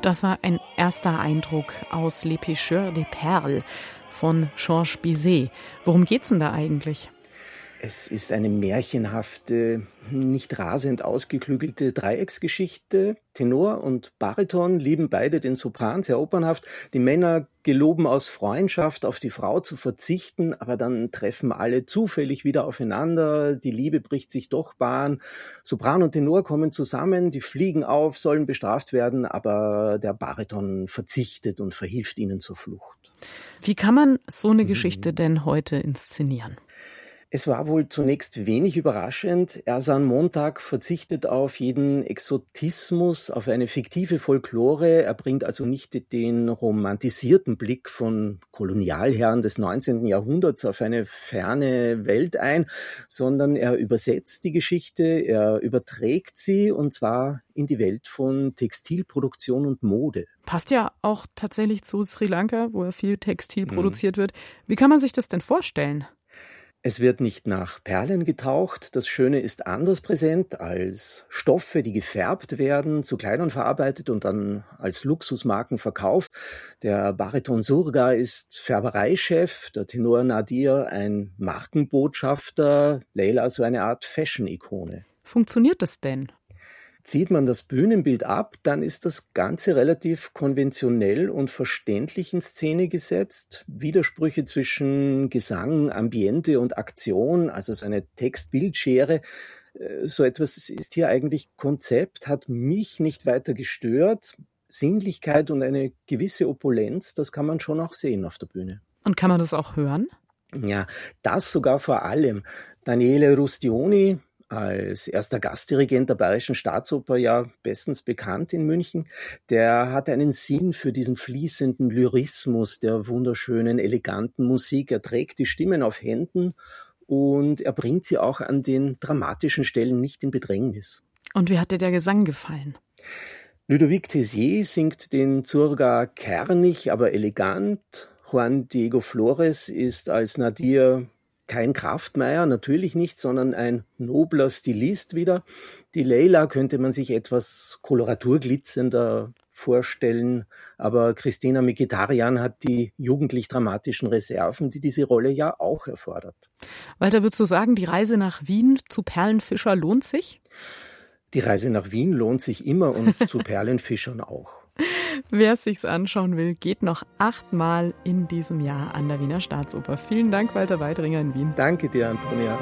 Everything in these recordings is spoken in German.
Das war ein erster Eindruck aus Les Pêcheurs des Perles von Georges Bizet. Worum geht's denn da eigentlich? Es ist eine märchenhafte, nicht rasend ausgeklügelte Dreiecksgeschichte. Tenor und Bariton lieben beide den Sopran, sehr opernhaft. Die Männer geloben aus Freundschaft auf die Frau zu verzichten, aber dann treffen alle zufällig wieder aufeinander. Die Liebe bricht sich doch Bahn. Sopran und Tenor kommen zusammen, die fliegen auf, sollen bestraft werden, aber der Bariton verzichtet und verhilft ihnen zur Flucht. Wie kann man so eine Geschichte denn heute inszenieren? Es war wohl zunächst wenig überraschend. Ersan Montag verzichtet auf jeden Exotismus, auf eine fiktive Folklore. Er bringt also nicht den romantisierten Blick von Kolonialherren des 19. Jahrhunderts auf eine ferne Welt ein, sondern er übersetzt die Geschichte, er überträgt sie, und zwar in die Welt von Textilproduktion und Mode. Passt ja auch tatsächlich zu Sri Lanka, wo ja viel Textil produziert wird. Wie kann man sich das denn vorstellen? Es wird nicht nach Perlen getaucht. Das Schöne ist anders präsent als Stoffe, die gefärbt werden, zu Kleidern verarbeitet und dann als Luxusmarken verkauft. Der Bariton Surga ist Färbereichef, der Tenor Nadir ein Markenbotschafter, Leila so eine Art Fashion-Ikone. Funktioniert das denn? Zieht man das Bühnenbild ab, dann ist das Ganze relativ konventionell und verständlich in Szene gesetzt. Widersprüche zwischen Gesang, Ambiente und Aktion, also so eine Text-Bild-Schere, so etwas ist hier eigentlich Konzept, hat mich nicht weiter gestört. Sinnlichkeit und eine gewisse Opulenz, das kann man schon auch sehen auf der Bühne. Und kann man das auch hören? Ja, das sogar vor allem. Daniele Rustioni, als erster Gastdirigent der Bayerischen Staatsoper, ja bestens bekannt in München, der hat einen Sinn für diesen fließenden Lyrismus der wunderschönen, eleganten Musik. Er trägt die Stimmen auf Händen und er bringt sie auch an den dramatischen Stellen nicht in Bedrängnis. Und wie hat dir der Gesang gefallen? Ludovic Tessier singt den Surga kernig, aber elegant. Juan Diego Flores ist als Nadir kein Kraftmeier, natürlich nicht, sondern ein nobler Stilist wieder. Die Leila könnte man sich etwas koloraturglitzernder vorstellen, aber Christina Mkhitaryan hat die jugendlich-dramatischen Reserven, die diese Rolle ja auch erfordert. Walter, würdest du sagen, die Reise nach Wien zu Perlenfischer lohnt sich? Die Reise nach Wien lohnt sich immer und zu Perlenfischern auch. Wer es sich anschauen will, geht noch 8-mal in diesem Jahr an der Wiener Staatsoper. Vielen Dank, Walter Weidringer in Wien. Danke dir, Antonia.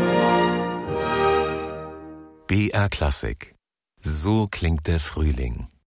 BR Klassik. So klingt der Frühling.